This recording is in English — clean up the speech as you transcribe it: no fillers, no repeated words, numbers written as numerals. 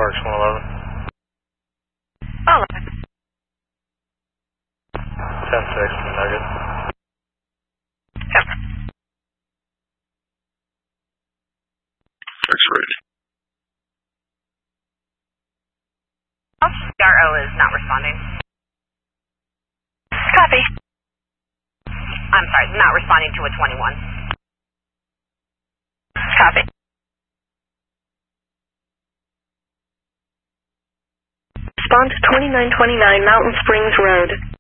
Sparks 111. Oh, 10-6, Nugget. X-ray. CRO is not responding. Copy. I'm sorry, not responding to a 21. Copy. Respond to 2929 Mountain Springs Road.